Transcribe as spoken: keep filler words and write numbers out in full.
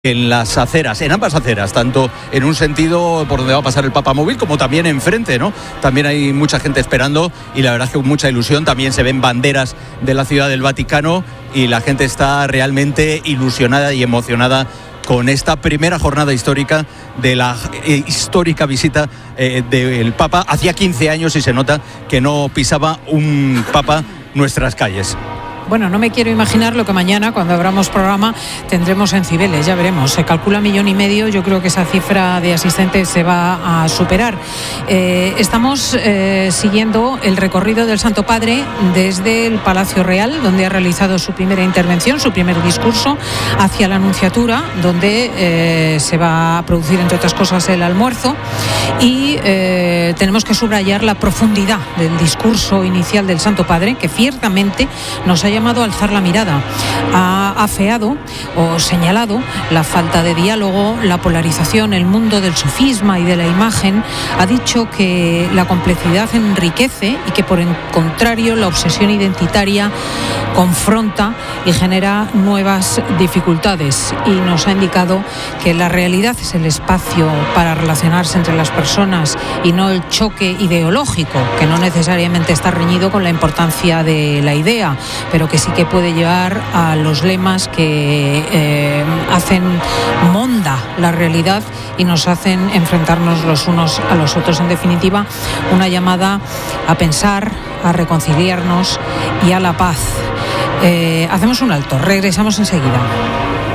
en las aceras, en ambas aceras, tanto en un sentido por donde va a pasar el Papamóvil como también enfrente, ¿no? También hay mucha gente esperando y la verdad es que con mucha ilusión. También se ven banderas de la Ciudad del Vaticano y la gente está realmente ilusionada y emocionada con esta primera jornada histórica de la eh, histórica visita eh, del Papa. Hacía quince años y se nota que no pisaba un Papa nuestras calles. Bueno, no me quiero imaginar lo que mañana, cuando abramos programa, tendremos en Cibeles, ya veremos. Se calcula millón y medio, yo creo que esa cifra de asistentes se va a superar. Eh, estamos eh, siguiendo el recorrido del Santo Padre desde el Palacio Real, donde ha realizado su primera intervención, su primer discurso, hacia la Nunciatura, donde eh, se va a producir, entre otras cosas, el almuerzo. Y eh, tenemos que subrayar la profundidad del discurso inicial del Santo Padre, que ciertamente nos ha llamado a alzar la mirada. Ha afeado o señalado la falta de diálogo, la polarización, el mundo del sofisma y de la imagen. Ha dicho que la complejidad enriquece y que, por el contrario, la obsesión identitaria confronta y genera nuevas dificultades. Y nos ha indicado que la realidad es el espacio para relacionarse entre las personas y no el choque ideológico, que no necesariamente está reñido con la importancia de la idea, pero que sí que puede llevar a los lemas que eh, hacen monda la realidad y nos hacen enfrentarnos los unos a los otros. En definitiva, una llamada a pensar, a reconciliarnos y a la paz. Eh, hacemos un alto, regresamos enseguida.